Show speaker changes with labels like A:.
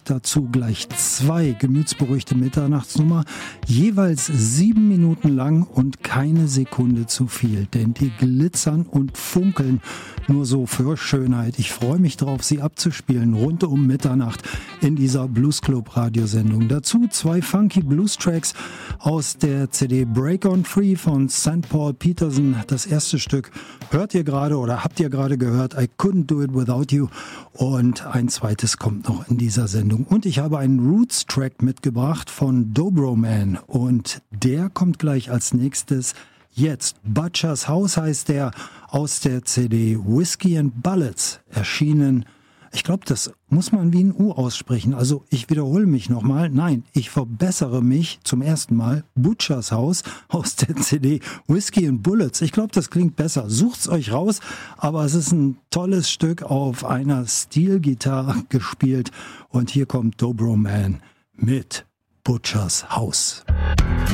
A: dazu gleich 2 gemütsberuhigte Mitternachtsnummer, jeweils 7 Minuten lang und keine Sekunde zu viel, denn die glitzern und funkeln nur so für Schönheit. Ich freue mich drauf, sie abzuspielen rund um Mitternacht in dieser Blues Club Radiosendung. Dazu 2 funky Blues Tracks aus der CD Break on Free von St. Paul Peterson. Das erste Stück hört ihr gerade oder habt ihr gerade gehört, I Couldn't Do It Without You, und ein zweites kommt noch in dieser Sendung. Und ich habe einen Roots-Track mitgebracht von Dobro Man und der kommt gleich als nächstes. Jetzt Butcher's House heißt der, aus der CD Whiskey and Bullets, erschienen. Ich glaube, das muss man wie ein U aussprechen. Also ich wiederhole mich nochmal. Nein, ich verbessere mich zum ersten Mal. Butcher's House aus der CD Whiskey and Bullets. Ich glaube, das klingt besser. Sucht's euch raus. Aber es ist ein tolles Stück auf einer Steel-Gitarre gespielt. Und hier kommt Dobro Man mit Butcher's House.